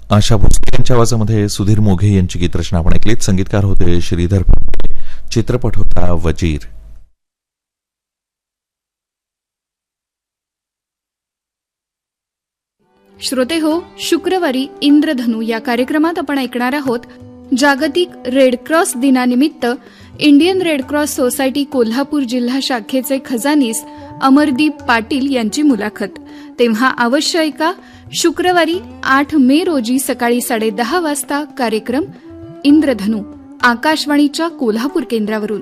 आशा भोसले यांच्या आवाजामध्ये सुधीर मोघे यांची गीतरचना आपण ऐकलीत. संगीतकार होते श्रीधर फडके. चित्रपट होता वजीर. श्रोते हो, शुक्रवारी इंद्रधनु या कार्यक्रमात आपण ऐकणार आहोत जागतिक रेड क्रॉस दिनानिमित्त Indian red cross society Kolhapur जिल्हा शाखेचे खजानीस अमरदीप पाटील यांची मुलाखत. तेव्हा अवश्य ऐका. शुक्रवारी 8 मे रोजी सकाळी 10:30 वाजता कार्यक्रम इंद्रधनु आकाशवाणीच्या कोल्हापूर केंद्रावरून.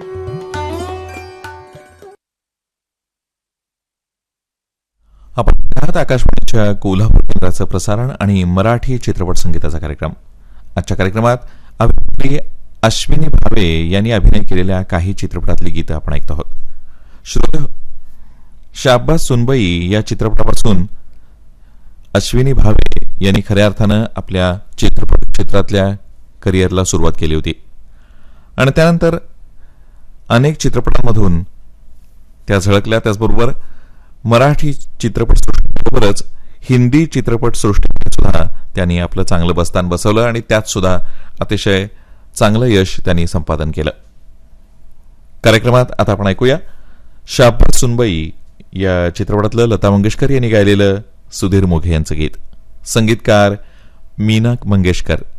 आपण पाहत आकाशवाणीच्या कोल्हापूर केंद्राचं प्रसारण आणि मराठी चित्रपट संगीताचा कार्यक्रम. आजच्या कार्यक्रमात अभिनेत्री अश्विनी भावे यांनी अभिनय केलेल्या काही चित्रपटातली गीतं आपण ऐकत आहोत. श्रोते, शाब्बास सुनबाई या चित्रपटापासून अश्विनी भावे यांनी खऱ्या अर्थानं आपल्या चित्रपट क्षेत्रातल्या करिअरला सुरुवात केली होती आणि त्यानंतर अनेक चित्रपटांमधून त्या झळकल्या. त्याचबरोबर मराठी चित्रपटसृष्टीबरोबरच हिंदी चित्रपटसृष्टीत सुद्धा त्यांनी आपलं चांगलं बस्तान बसवलं आणि त्यात सुद्धा अतिशय चांगलं यश त्यांनी संपादन केलं. कार्यक्रमात आता आपण ऐकूया शाब्बास सुनबाई या चित्रपटातलं लता मंगेशकर यांनी गायलेलं सुधीर मोघे यांचं गीत. संगीतकार मीना मंगेशकर.